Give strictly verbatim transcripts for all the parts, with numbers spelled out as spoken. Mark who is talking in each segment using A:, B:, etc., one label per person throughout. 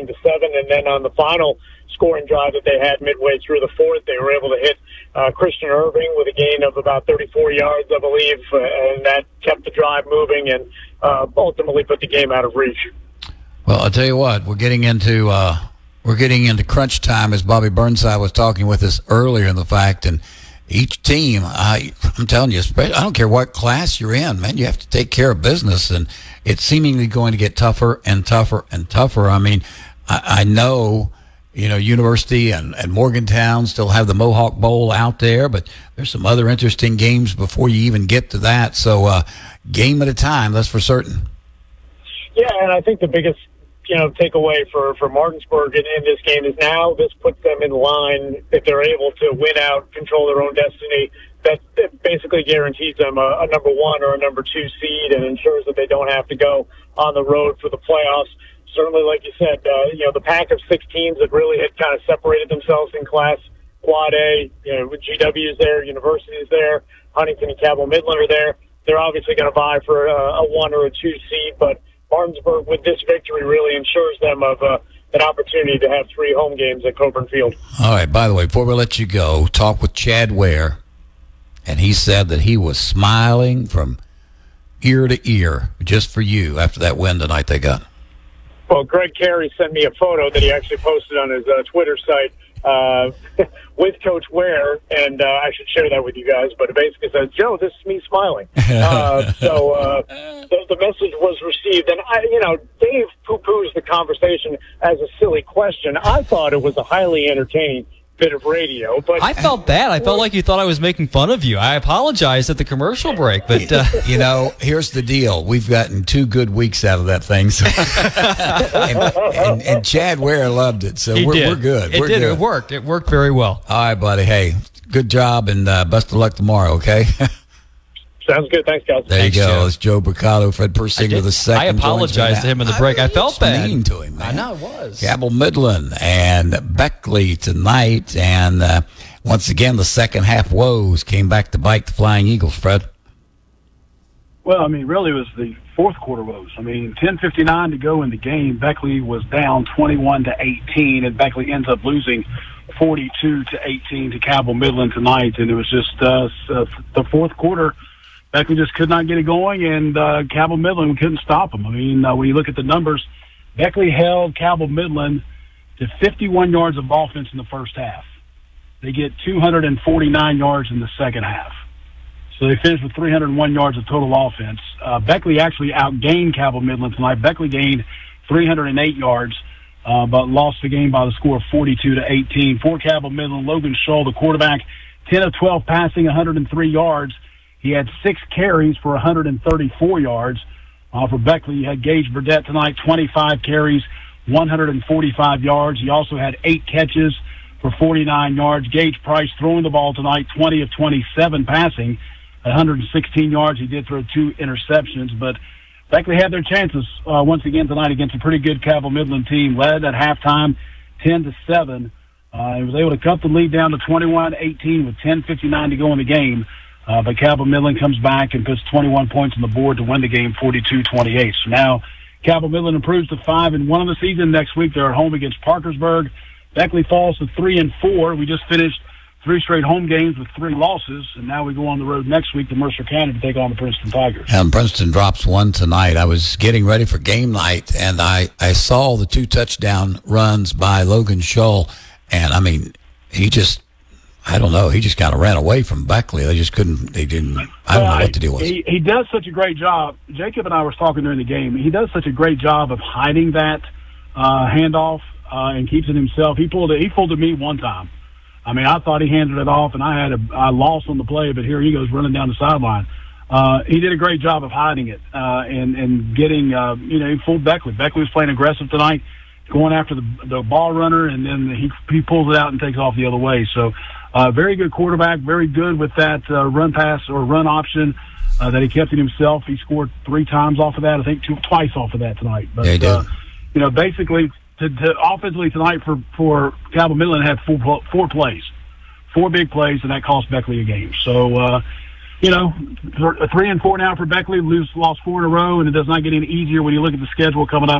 A: fourteen to seven, and then on the final scoring drive that they had midway through the fourth, they were able to hit uh, Christian Irving with a gain of about thirty-four yards, I believe, uh, and that kept the drive moving and uh, ultimately put the game out of reach.
B: Well, I'll tell you what, we're getting into uh, we're getting into crunch time, as Bobby Burnside was talking with us earlier in the fact, and each team, I, I'm telling you, I don't care what class you're in, man, you have to take care of business, and it's seemingly going to get tougher and tougher and tougher. I mean, I, I know, you know, University and, and Morgantown still have the Mohawk Bowl out there, but there's some other interesting games before you even get to that. So, uh, game at a time, that's for certain.
A: Yeah, and I think the biggest, you know, takeaway for, for Martinsburg in, in this game is now this puts them in line if they're able to win out, control their own destiny. That, that basically guarantees them a, a number one or a number two seed and ensures that they don't have to go on the road for the playoffs. Certainly, like you said, uh, you know, the pack of six teams that really had kind of separated themselves in Class Quad A, you know, G W is there, University is there, Huntington and Cabell Midland are there. They're obviously going to vie for a, a one or a two seed, but Martinsburg, with this victory, really ensures them of uh, an opportunity to have three home games at Coburn Field.
B: All right, by the way, before we let you go, talk with Chad Ware, and he said that he was smiling from ear to ear just for you after that win tonight they got.
A: Well, Greg Carey sent me a photo that he actually posted on his uh, Twitter site uh, with Coach Ware, and uh, I should share that with you guys. But it basically says, "Joe, this is me smiling." Uh, so uh, the, the message was received, and I, you know, Dave poo-poos the conversation as a silly question. I thought it was a highly entertaining bit of radio, but
C: I felt bad. I felt like you thought I was making fun of you. I apologized at the commercial break, but uh,
B: you know, here's the deal: we've gotten two good weeks out of that thing, so. and, and, and Chad Ware loved it, so
C: he
B: we're,
C: did.
B: we're good.
C: It
B: we're
C: did.
B: Good.
C: It worked. It worked very well.
B: All right, buddy. Hey, good job, and uh, best of luck tomorrow. Okay.
A: Sounds good. Thanks, guys.
B: There
C: Thanks,
B: you go.
C: Joe.
B: It's Joe Bricado, Fred Persinger the second.
C: I apologized to him in the break. I,
B: I
C: felt bad.
B: Mean to him, man.
C: I know it was.
B: Cabell Midland and Beckley tonight, and uh, once again the second half woes came back to bite the Flying Eagles. Fred.
D: Well, I mean, really, it was the fourth quarter woes. I mean, ten fifty-nine to go in the game. Beckley was down twenty-one to eighteen, and Beckley ends up losing forty-two to eighteen to Cabell Midland tonight. And it was just uh, the fourth quarter. Beckley just could not get it going, and uh, Cabell Midland couldn't stop them. I mean, uh, when you look at the numbers, Beckley held Cabell Midland to fifty-one yards of offense in the first half. They get two hundred forty-nine yards in the second half. So they finished with three hundred one yards of total offense. Uh, Beckley actually outgained Cabell Midland tonight. Beckley gained three hundred eight yards, uh, but lost the game by the score of forty-two to eighteen. For Cabell Midland, Logan Shull, the quarterback, ten of twelve passing, one hundred three yards. He had six carries for one hundred thirty-four yards. Uh, for Beckley, you had Gage Burdett tonight, twenty-five carries, one hundred forty-five yards. He also had eight catches for forty-nine yards. Gage Price throwing the ball tonight, twenty of twenty-seven passing, one hundred sixteen yards. He did throw two interceptions, but Beckley had their chances uh, once again tonight against a pretty good Cabell Midland team. Led at halftime, ten to seven. Uh, he was able to cut the lead down to twenty-one eighteen with ten fifty-nine to go in the game. Uh, but Cabell Midland comes back and puts twenty-one points on the board to win the game forty-two twenty-eight. So now Cabell Midland improves to five and one of the season. Next week they're at home against Parkersburg. Beckley falls to three and four. We just finished three straight home games with three losses, and now we go on the road next week to Mercer County to take on the Princeton Tigers.
B: And Princeton drops one tonight. I was getting ready for game night, and I, I saw the two touchdown runs by Logan Shull, and I mean, he just, I don't know, he just kind of ran away from Beckley. They just couldn't, they didn't, I don't
D: well,
B: know what the deal was.
D: He, he does such a great job. Jacob and I were talking during the game. He does such a great job of hiding that uh, handoff uh, and keeps it himself. He pulled it, he pulled it me one time. I mean, I thought he handed it off, and I had a I lost on the play, but here he goes running down the sideline. Uh, he did a great job of hiding it uh, and and getting uh, you know he fooled Beckley. Beckley was playing aggressive tonight, going after the the ball runner, and then he he pulls it out and takes off the other way. So, uh, very good quarterback, very good with that uh, run pass or run option uh, that he kept it himself. He scored three times off of that. I think two twice off of that tonight. But
B: yeah, he did.
D: Uh, you know, basically. To, to offensively tonight for for Cabell Midland had four four plays, four big plays, and that cost Beckley a game. So, uh, you know, a three and four now for Beckley. Lose lost four in a row, and it does not get any easier when you look at the schedule coming up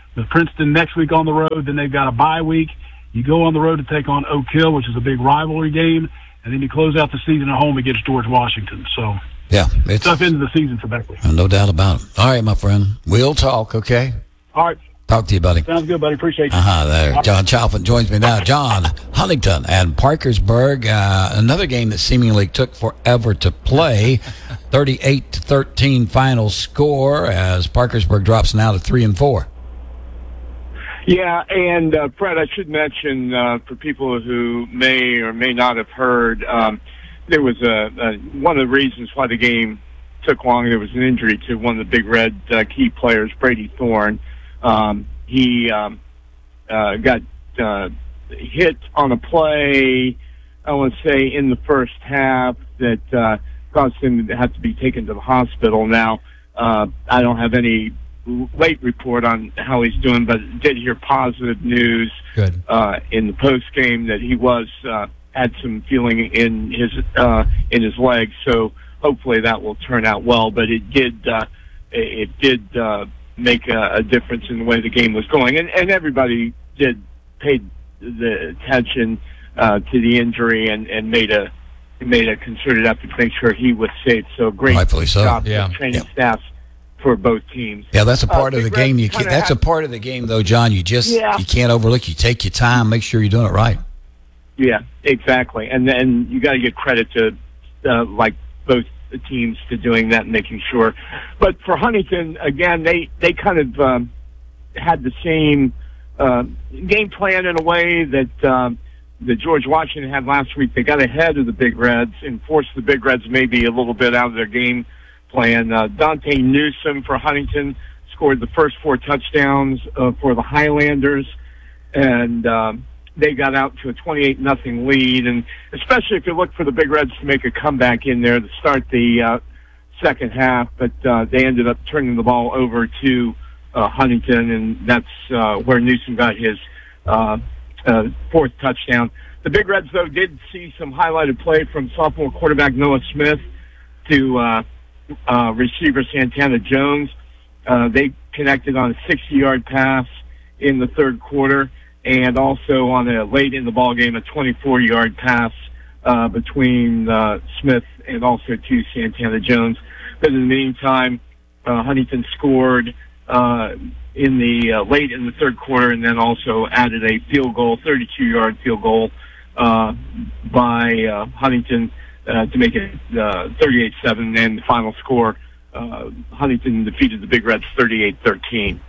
D: with Princeton next week on the road. Then they've got a bye week. You go on the road to take on Oak Hill, which is a big rivalry game, and then you close out the season at home against George Washington. So
B: yeah, it's
D: tough end of the season for Beckley.
B: No doubt about it. All right, my friend. We'll talk, okay?
D: All right.
B: Talk to you, buddy.
D: Sounds good, buddy. Appreciate you.
B: Uh-huh, there. John Chalfant joins me now. John, Huntington and Parkersburg, uh, another game that seemingly took forever to play. thirty-eight to thirteen final score as Parkersburg drops now to three and four.
E: Yeah, and uh, Fred, I should mention uh, for people who may or may not have heard, um, there was a, a one of the reasons why the game took long. There was an injury to one of the Big Red uh, key players, Brady Thorne. Um, he um, uh, got uh, hit on a play, I want to say, in the first half that uh, caused him to have to be taken to the hospital. Now, uh, I don't have any late report on how he's doing, but did hear positive news
C: Good.
E: Uh, in the post game that he was uh, had some feeling in his uh, in his legs. So hopefully that will turn out well. But it did uh, it did uh, make a, a difference in the way the game was going, and, and everybody did paid the attention uh, to the injury and, and made a made a concerted effort to make sure he was safe. So great
B: Rightfully so.
E: job to
C: Yeah.
E: the training
B: Yeah.
E: staff for both teams.
B: Yeah, that's a part
E: Uh,
B: of the
E: Big
B: game.
E: Red
B: You can't,
E: kinda
B: that's a
E: had-
B: part of the game, though, John. You just
E: Yeah.
B: you can't overlook. You take your time, make sure you're doing it right.
E: Yeah, exactly. And then you got to give credit to uh, like both the teams to doing that and making sure. But for Huntington, again, they they kind of um, had the same uh, game plan in a way that um, that George Washington had last week. They got ahead of the Big Reds and forced the Big Reds maybe a little bit out of their game plan. Uh, Dante Newsom for Huntington scored the first four touchdowns uh, for the Highlanders, and um, they got out to a twenty-eight nothing lead. And especially if you look for the Big Reds to make a comeback in there to start the uh, second half, but uh, they ended up turning the ball over to uh, Huntington, and that's uh, where Newsom got his uh, uh, fourth touchdown. The Big Reds, though, did see some highlighted play from sophomore quarterback Noah Smith to uh, uh, receiver Santana Jones. Uh, they connected on a sixty-yard pass in the third quarter, and also on a late in the ball game, a twenty-four-yard pass uh, between uh, Smith and also to Santana Jones. But in the meantime, uh, Huntington scored uh, in the uh, late in the third quarter, and then also added a field goal, thirty-two-yard field goal uh, by uh, Huntington uh, to make it uh, thirty-eight seven, and the final score, uh, Huntington defeated the Big Reds thirty-eight thirteen.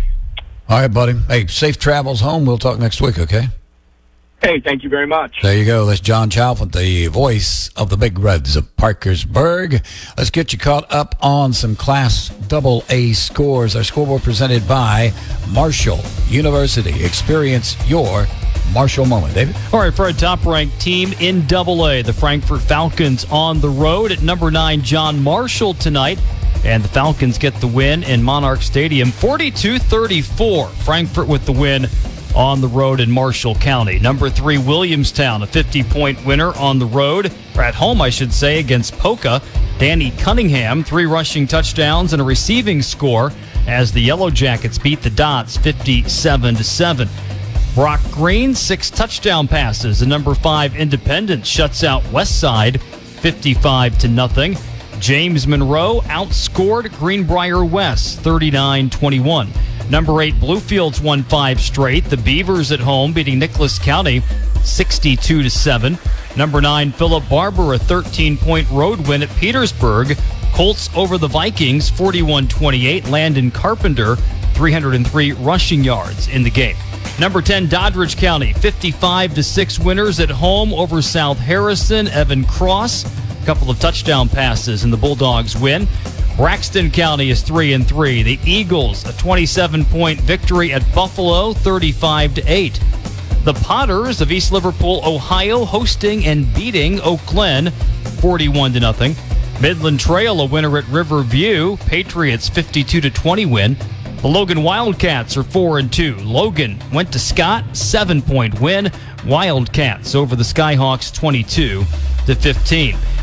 B: All right, buddy. Hey, safe travels home. We'll talk next week, okay?
E: Hey, thank you very much.
B: There you go. That's John Chalfant, the voice of the Big Reds of Parkersburg. Let's get you caught up on some Class double A scores. Our scoreboard presented by Marshall University. Experience your Marshall moment. David?
C: All right, for a top-ranked team in double A, the Frankfort Falcons on the road at number nine, John Marshall tonight. And the Falcons get the win in Monarch Stadium, forty-two thirty-four. Frankfort with the win on the road in Marshall County. Number three, Williamstown, a fifty-point winner on the road, or at home, I should say, against Poca. Danny Cunningham, three rushing touchdowns and a receiving score as the Yellow Jackets beat the Dots fifty-seven to seven. Brock Green, six touchdown passes. And number five, Independence shuts out Westside fifty-five to nothing. James Monroe outscored Greenbrier West thirty-nine twenty-one. Number eight, Bluefields won five straight. The Beavers at home beating Nicholas County sixty-two to seven. Number nine, Philip Barber, a thirteen-point road win at Petersburg. Colts over the Vikings forty-one twenty-eight. Landon Carpenter, three hundred three rushing yards in the game. Number ten, Doddridge County, fifty-five to six winners at home over South Harrison. Evan Cross, a couple of touchdown passes, and the Bulldogs win. Braxton County is three and three. The Eagles, a twenty-seven-point victory at Buffalo, thirty-five to eight. The Potters of East Liverpool, Ohio, hosting and beating Oak Glen, forty-one to nothing. Midland Trail, a winner at Riverview. Patriots, fifty-two to twenty win. The Logan Wildcats are four and two. Logan went to Scott, seven-point win. Wildcats over the Skyhawks, twenty-two to fifteen.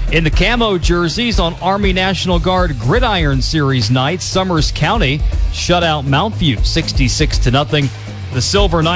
C: In the camo jerseys on Army National Guard Gridiron Series night, Summers County shut out Mountview sixty-six to nothing. The Silver Knights